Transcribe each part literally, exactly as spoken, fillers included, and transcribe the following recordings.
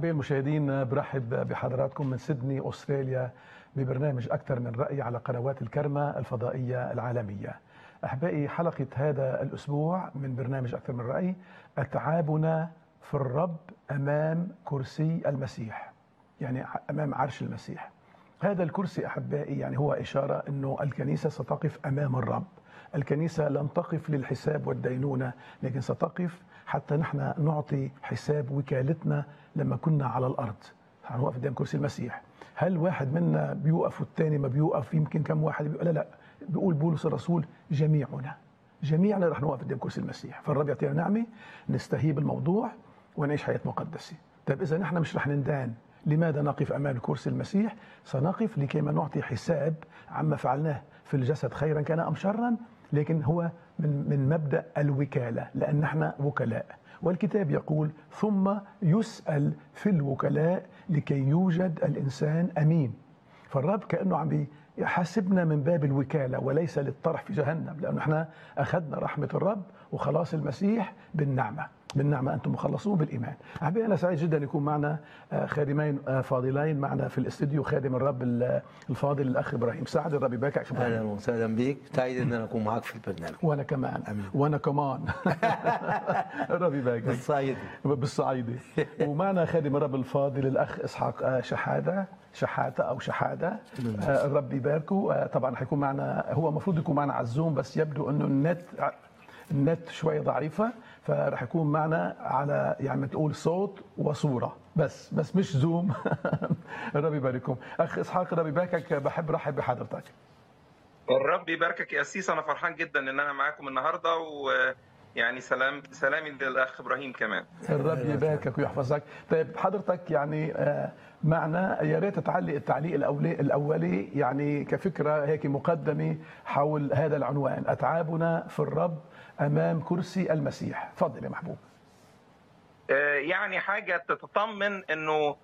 أحبائي المشاهدين، برحب بحضراتكم من سيدني أستراليا ببرنامج أكثر من رأي على قنوات الكرمة الفضائية العالمية. أحبائي، حلقة هذا الأسبوع من برنامج أكثر من رأي: أتعابنا في الرب أمام كرسي المسيح، يعني أمام عرش المسيح. هذا الكرسي أحبائي يعني هو إشارة أنه الكنيسة ستقف أمام الرب. الكنيسة لن تقف للحساب والدينونة، لكن ستقف حتى نحن نعطي حساب وكالتنا لما كنا على الأرض. هنوقف قدام كرسي المسيح. هل واحد منا بيوقف والتاني ما بيوقف؟ يمكن كم واحد بيقول لا لا، بيقول بولس الرسول جميعنا جميعنا رح نوقف قدام كرسي المسيح. فالرب يعطينا نعمة نستهيب الموضوع ونعيش حياة مقدسة. طيب إذا نحن مش رح نندان، لماذا نقف أمام كرسي المسيح؟ سنقف لكيما نعطي حساب عما فعلناه في الجسد، خيرا كان أم شرا، لكن هو من من مبدأ الوكالة، لأن نحن وكلاء. والكتاب يقول: ثم يسأل في الوكلاء لكي يوجد الإنسان أمين. فالرب كأنه عم يحاسبنا من باب الوكالة وليس للطرح في جهنم، لأنه احنا أخذنا رحمة الرب وخلاص المسيح بالنعمة. بالنعمة أنتم مخلصون بالإيمان. أحبائي، أنا سعيد جدا يكون معنا خادمين فاضلين معنا في الاستديو، خادم الرب الفاضل الأخ إبراهيم سعد. الرب يباركك. أهلا وسهلا بك، سعيد أن أنا أكون معك في البرنامج. وأنا كمان. أمين. وأنا كمان. الرب يباركك. بالصعيدة بالصعيدة. ومعنا خادم الرب الفاضل الأخ إسحاق شحادة شحاتة أو شحادة. الرب يباركه. طبعا حيكون معنا، هو المفروض يكون معنا على الزوم، بس يبدو أنه النت النت شوية ضعيفة، فرح يكون معنا على يعني ما تقول صوت وصورة بس بس مش زوم. الرب يبارككم. أخ إسحاق، الرب يباركك. بحب رحب بحضرتك. الرب يباركك يا أسيس. أنا فرحان جدا إن أنا معاكم النهاردة، ويعني سلام سلامي للأخ إبراهيم كمان. الرب يباركك ويحفظك. طيب حضرتك يعني معنا، يا ريت تعلق التعليق الأولي الأولي يعني كفكرة هيك مقدمة حول هذا العنوان: أتعابنا في الرب أمام كرسي المسيح. تفضل يا محبوب. يعني حاجة تتطمن إنه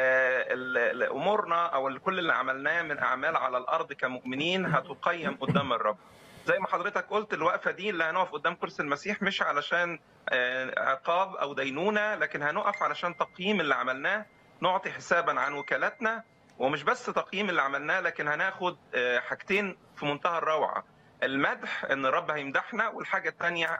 أمورنا أو كل اللي عملناه من أعمال على الأرض كمؤمنين هتقيم قدام الرب. زي ما حضرتك قلت، الوقفة دي اللي هنقف قدام كرسي المسيح مش علشان عقاب أو دينونة، لكن هنقف علشان تقييم اللي عملناه، نعطي حسابا عن وكالتنا. ومش بس تقييم اللي عملناه، لكن هناخد حاجتين في منتهى الروعة: المدح، ان الرب هيمدحنا، والحاجة الثانية